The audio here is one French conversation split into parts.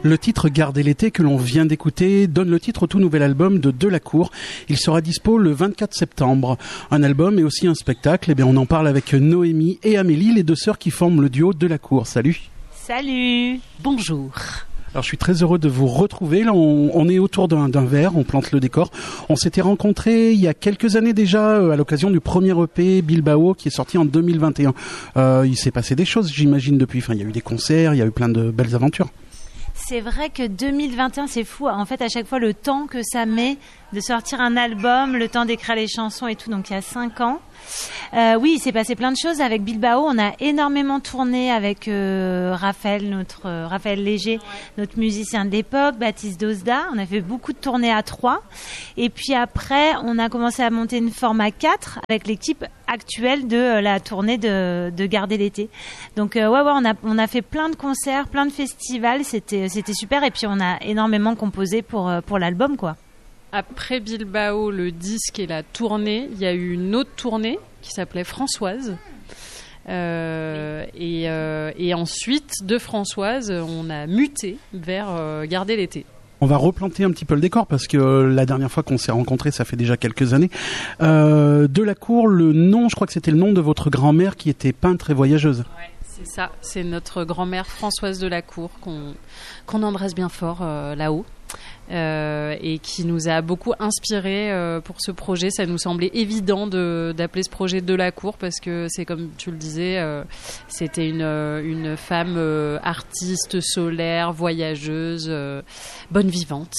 Le titre Garder l'été que l'on vient d'écouter donne le titre au tout nouvel album de Delacour. Il sera dispo le 24 septembre. Un album et aussi un spectacle. Eh bien, on en parle avec Noémie et Amélie, les deux sœurs qui forment le duo Delacour. Salut. Salut. Bonjour. Alors je suis très heureux de vous retrouver. Là, on est autour d'un verre, on plante le décor. On s'était rencontrés il y a quelques années déjà à l'occasion du premier EP Bilbao qui est sorti en 2021. Il s'est passé des choses, j'imagine, depuis. Enfin, il y a eu des concerts, il y a eu plein de belles aventures. C'est vrai que 2021, c'est fou. En fait, à chaque fois, le temps que ça met de sortir un album, le temps d'écrire les chansons et tout. Donc, il y a 5 ans. Oui, il s'est passé plein de choses avec Bilbao. On a énormément tourné avec Raphaël Léger, notre musicien de l'époque, Baptiste Dozda. On a fait beaucoup de tournées à 3. Et puis après, on a commencé à monter une forme à 4 avec l'équipe actuelle de la tournée de Garder l'été. Donc on a fait plein de concerts, plein de festivals. C'était super. Et puis on a énormément composé pour l'album, quoi. Après Bilbao, le disque et la tournée, il y a eu une autre tournée qui s'appelait Françoise. Et ensuite, de Françoise, on a muté vers Garder l'été. On va replanter un petit peu le décor parce que la dernière fois qu'on s'est rencontrés, ça fait déjà quelques années. Delacour, le nom, je crois que c'était le nom de votre grand-mère qui était peintre et voyageuse. Ouais, c'est ça. C'est notre grand-mère Françoise Delacour qu'on embrasse bien fort là-haut. Et qui nous a beaucoup inspiré pour ce projet. Ça nous semblait évident d'appeler ce projet Delacour parce que c'est comme tu le disais, c'était une femme artiste, solaire, voyageuse, bonne vivante.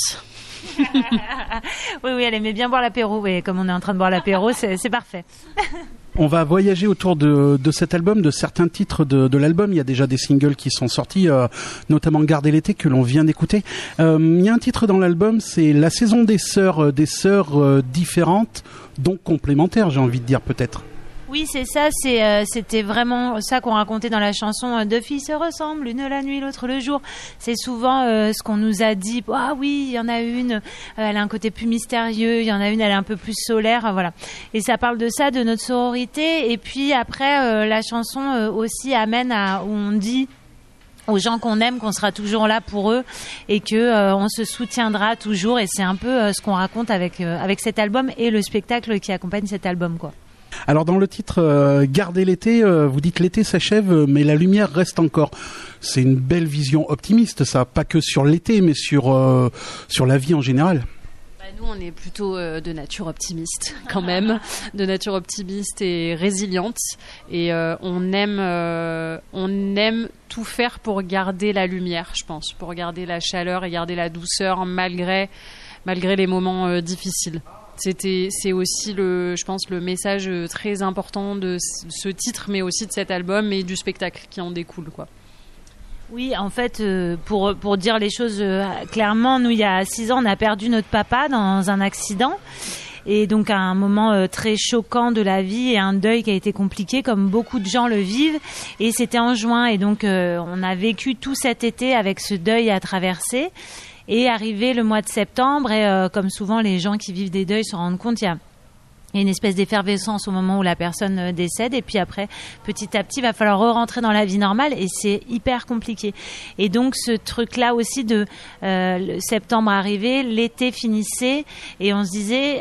Oui, elle aimait bien boire l'apéro. Et comme on est en train de boire l'apéro, c'est parfait. On va voyager autour de cet album, de certains titres de l'album. Il y a déjà des singles qui sont sortis, notamment Garder l'été que l'on vient d'écouter. Il y a un titre dans l'album, c'est La saison des sœurs différentes, donc complémentaires, j'ai envie de dire peut-être. Oui, c'est ça. C'était vraiment ça qu'on racontait dans la chanson. Deux filles se ressemblent, l'une la nuit, l'autre le jour. C'est souvent ce qu'on nous a dit. Ah oui, il y en a une, elle a un côté plus mystérieux. Il y en a une, elle est un peu plus solaire. Voilà. Et ça parle de ça, de notre sororité. Et puis après, la chanson aussi amène où on dit aux gens qu'on aime qu'on sera toujours là pour eux et que on se soutiendra toujours. Et c'est un peu ce qu'on raconte avec cet album et le spectacle qui accompagne cet album, quoi. Alors dans le titre Garder l'été, vous dites l'été s'achève mais la lumière reste encore. C'est une belle vision optimiste, ça, pas que sur l'été mais sur la vie en général. Nous on est plutôt de nature optimiste quand même, de nature optimiste et résiliente et on aime tout faire pour garder la lumière, je pense, pour garder la chaleur et garder la douceur malgré les moments difficiles. C'est aussi je pense le message très important de ce titre, mais aussi de cet album et du spectacle qui en découle, quoi. Oui, en fait, pour dire les choses clairement, nous, il y a 6 ans, on a perdu notre papa dans un accident. Et donc, à un moment très choquant de la vie et un deuil qui a été compliqué, comme beaucoup de gens le vivent. Et c'était en juin. Et donc, on a vécu tout cet été avec ce deuil à traverser. Et arrivé le mois de septembre, et comme souvent les gens qui vivent des deuils se rendent compte, il y a une espèce d'effervescence au moment où la personne décède, et puis après, petit à petit, il va falloir re-rentrer dans la vie normale, et c'est hyper compliqué. Et donc, ce truc-là aussi de le septembre arrivé, l'été finissait, et on se disait,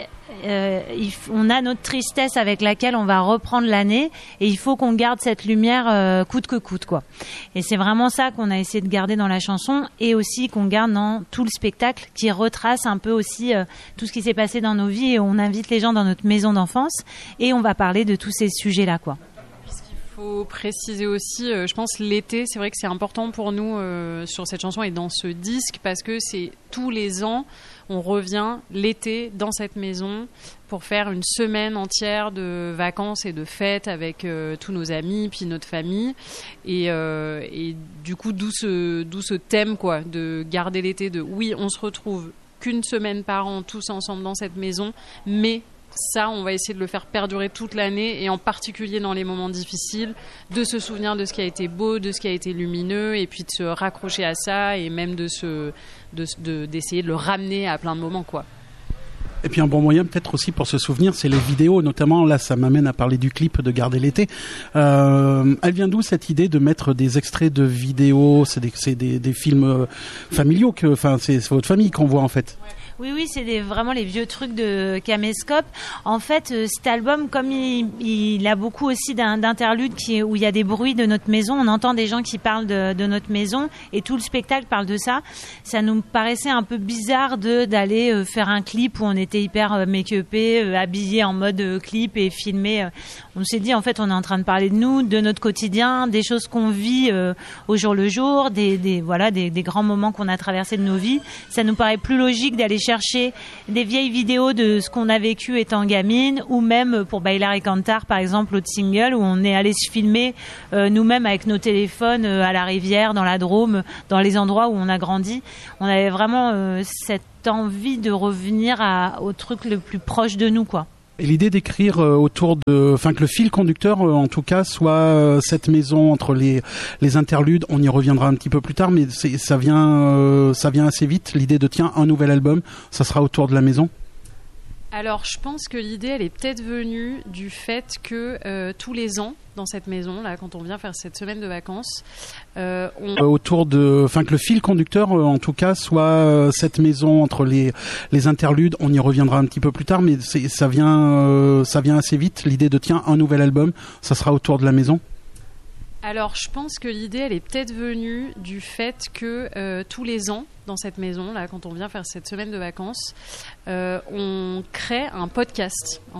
on a notre tristesse avec laquelle on va reprendre l'année, et il faut qu'on garde cette lumière coûte que coûte, quoi. Et c'est vraiment ça qu'on a essayé de garder dans la chanson, et aussi qu'on garde dans tout le spectacle, qui retrace un peu aussi tout ce qui s'est passé dans nos vies, et on invite les gens dans notre maison d'enfance, et on va parler de tous ces sujets-là, quoi. Il faut préciser aussi, je pense, l'été, c'est vrai que c'est important pour nous sur cette chanson et dans ce disque, parce que c'est tous les ans, on revient l'été dans cette maison pour faire une semaine entière de vacances et de fêtes avec tous nos amis, puis notre famille. Et du coup, d'où ce thème, quoi, de garder l'été, de oui, on se retrouve qu'une semaine par an tous ensemble dans cette maison, mais ça, on va essayer de le faire perdurer toute l'année, et en particulier dans les moments difficiles, de se souvenir de ce qui a été beau, de ce qui a été lumineux, et puis de se raccrocher à ça, et même d'essayer de le ramener à plein de moments, quoi. Et puis un bon moyen peut-être aussi pour se souvenir, c'est les vidéos, notamment là ça m'amène à parler du clip de Garder l'été. Elle vient d'où cette idée de mettre des extraits de vidéos? C'est des films familiaux c'est votre famille qu'on voit en fait. Oui, c'est vraiment les vieux trucs de Caméscope. En fait, cet album, comme il a beaucoup aussi d'interludes où il y a des bruits de notre maison, on entend des gens qui parlent de notre maison et tout le spectacle parle de ça. Ça nous paraissait un peu bizarre d'aller faire un clip où on était hyper make-upé, habillé en mode clip et filmé. On s'est dit, en fait, on est en train de parler de nous, de notre quotidien, des choses qu'on vit au jour le jour, des grands moments qu'on a traversés de nos vies. Ça nous paraît plus logique d'aller chercher des vieilles vidéos de ce qu'on a vécu étant gamine, ou même pour Bailar et Cantar par exemple, l'autre single où on est allé se filmer nous-mêmes avec nos téléphones à la rivière, dans la Drôme, dans les endroits où on a grandi. On avait vraiment cette envie de revenir au truc le plus proche de nous, quoi. Et l'idée d'écrire que le fil conducteur, en tout cas, soit cette maison entre les interludes. On y reviendra un petit peu plus tard, mais ça vient assez vite. L'idée de un nouvel album, ça sera autour de la maison. Alors, je pense que l'idée, elle est peut-être venue du fait que tous les ans, dans cette maison, là, quand on vient faire cette semaine de vacances, que le fil conducteur, en tout cas, soit cette maison entre les interludes. On y reviendra un petit peu plus tard, mais ça vient assez vite. L'idée de un nouvel album, ça sera autour de la maison. Alors, je pense que l'idée, elle est peut-être venue du fait que tous les ans, dans cette maison, là, quand on vient faire cette semaine de vacances, on crée un podcast.